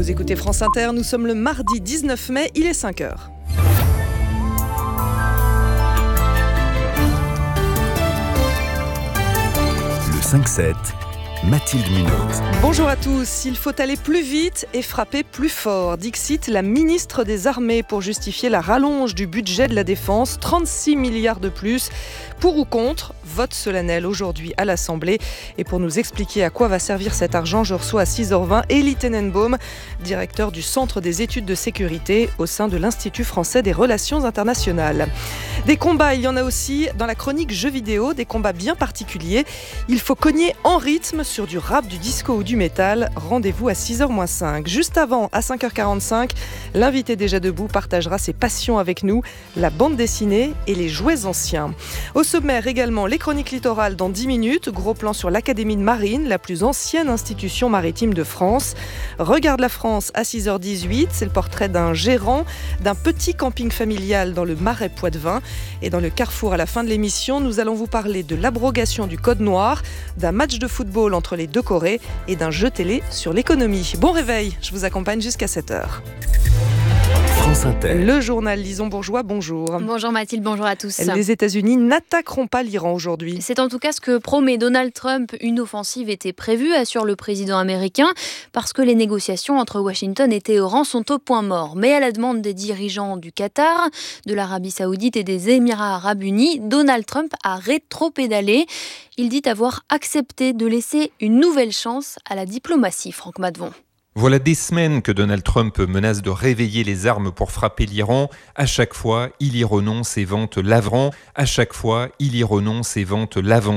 Vous écoutez France Inter, nous sommes le mardi 19 mai, il est 5h. Le 5-7, Mathilde Munoz. Bonjour à tous. Il faut aller plus vite et frapper plus fort. Dixit, la ministre des Armées, pour justifier la rallonge du budget de la défense, 36 milliards de plus. Pour ou contre, vote solennel aujourd'hui à l'Assemblée. Et pour nous expliquer à quoi va servir cet argent, je reçois à 6h20 Elie Tenenbaum, directeur du Centre des études de sécurité au sein de l'Institut français des relations internationales. Des combats, il y en a aussi dans la chronique jeux vidéo, des combats bien particuliers. Il faut cogner en rythme sur du rap, du disco ou du métal. Rendez-vous à 6h-5. Juste avant, à 5h45, l'invité déjà debout partagera ses passions avec nous, la bande dessinée et les jouets anciens. Au sommaire également, les chroniques littorales dans 10 minutes. Gros plan sur l'Académie de Marine, la plus ancienne institution maritime de France. Regarde la France à 6h18. C'est le portrait d'un gérant d'un petit camping familial dans le Marais Poitevin. Et dans le Carrefour, à la fin de l'émission, nous allons vous parler de l'abrogation du Code noir, d'un match de football entre les deux Corées et d'un jeu télé sur l'économie. Bon réveil, je vous accompagne jusqu'à 7h. France Inter. Le journal Lison Bourgeois, bonjour. Bonjour Mathilde, bonjour à tous. Les États-Unis n'attaqueront pas l'Iran aujourd'hui. C'est en tout cas ce que promet Donald Trump. Une offensive était prévue, assure le président américain, parce que les négociations entre Washington et Téhéran sont au point mort. Mais à la demande des dirigeants du Qatar, de l'Arabie Saoudite et des Émirats Arabes Unis, Donald Trump a rétropédalé. Il dit avoir accepté de laisser une nouvelle chance à la diplomatie, Franck Madvon. Voilà des semaines que Donald Trump menace de réveiller les armes pour frapper l'Iran. À chaque fois, il y renonce et vante l'avant. À chaque fois, il y renonce et vante l'avant.